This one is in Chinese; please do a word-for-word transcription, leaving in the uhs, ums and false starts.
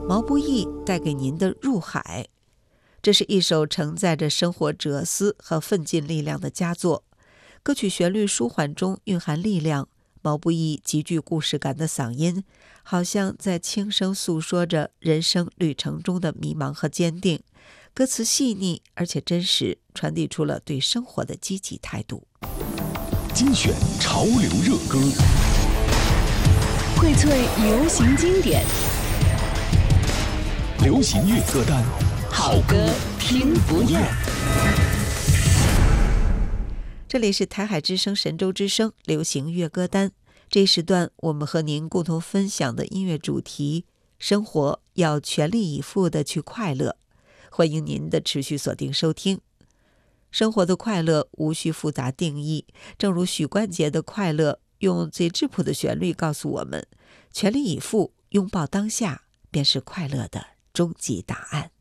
毛不易带给您的《入海》。这是一首承载着生活哲思和奋进力量的佳作，歌曲旋律舒缓中蕴含力量，毛不易极具故事感的嗓音好像在轻声诉说着人生旅程中的迷茫和坚定，歌词细腻而且真实，传递出了对生活的积极态度。 精选潮流热歌， 荟萃流行经典， 流行乐歌单， 好歌听不厌。 这里是台海之声神州之声流行乐歌单，这一时段我们和您共同分享的音乐主题：生活要全力以赴的去快乐。欢迎您的持续锁定收听。生活的快乐无需复杂定义，正如许冠杰的快乐用最质朴的旋律告诉我们，全力以赴拥抱当下便是快乐的终极答案。